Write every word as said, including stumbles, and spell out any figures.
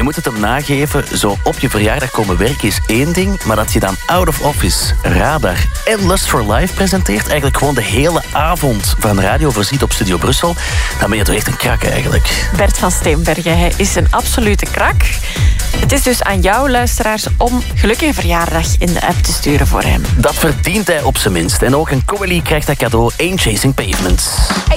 moet het hem nageven, zo op je verjaardag komen werken is één ding, maar dat je dan Out of Office, Radar en Lust for Life presenteert, eigenlijk gewoon de hele avond van radio voorziet op Studio Brussel, dan ben je toch echt een krak eigenlijk. Bert van Steenbergen, hij is een absolute krak. Het is dus aan jou, luisteraars, om gelukkige verjaardag in de app te sturen voor hem. Dat verdient hij op zijn minst. En ook een Coeli krijgt dat cadeau, Ain't Chasing Pavements.